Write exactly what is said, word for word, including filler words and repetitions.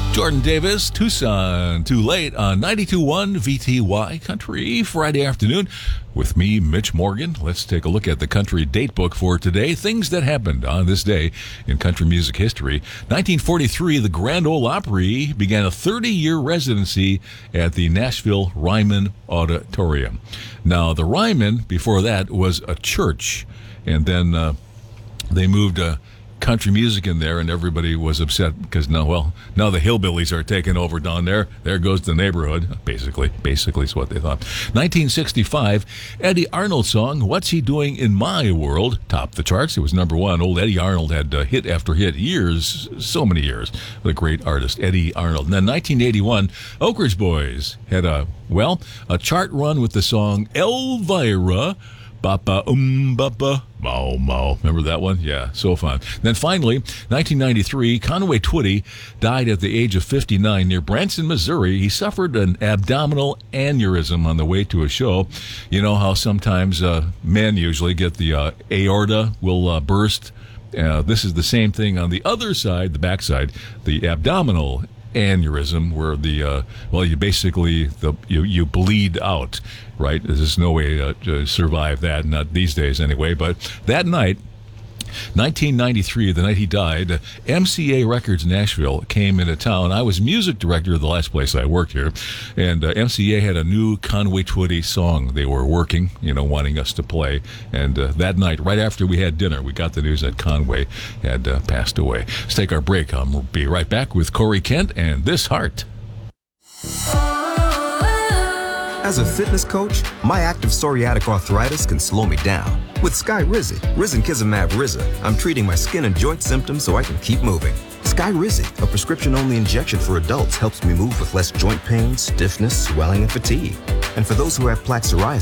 Jordan Davis, Tucson, Too Late on ninety-two point one V T Y Country Friday afternoon with me, Mitch Morgan. Let's take a look at the country date book for today. Things that happened on this day in country music history. nineteen forty-three, the Grand Ole Opry began a thirty-year residency at the Nashville Ryman Auditorium. Now, the Ryman, before that, was a church, and then uh, they moved uh, country music in there, and everybody was upset because now, well, now the hillbillies are taking over down there. There goes the neighborhood. Basically, basically is what they thought. nineteen sixty-five, Eddie Arnold song, What's He Doing in My World, topped the charts. It was number one. Old Eddie Arnold had uh, hit after hit, years, so many years. The great artist, Eddie Arnold. And then nineteen eighty-one, Oak Ridge Boys had a, well, a chart run with the song Elvira, Bapa um bapa mau mau. Remember that one? Yeah, so fun. Then finally, nineteen ninety-three, Conway Twitty died at the age of fifty-nine near Branson, Missouri. He suffered an abdominal aneurysm on the way to a show. You know how sometimes uh, men usually get the uh, aorta will uh, burst. Uh, this is the same thing on the other side, the backside, the abdominal aneurysm, where the uh, well, you basically the you you bleed out, right? There's no way uh, to survive that, not these days anyway. But that night, nineteen ninety-three, the night he died, M C A Records Nashville came into town. I was music director of the last place I worked here, and uh, M C A had a new Conway Twitty song they were working, you know, wanting us to play. And uh, that night, right after we had dinner, we got the news that Conway had uh, passed away. Let's take our break. I'll be right back with Corey Kent and This Heart. As a fitness coach, my active psoriatic arthritis can slow me down. With Skyrizi, Risankizumab Riza, I'm treating my skin and joint symptoms so I can keep moving. Skyrizi, a prescription-only injection for adults, helps me move with less joint pain, stiffness, swelling, and fatigue. And for those who have plaque psoriasis,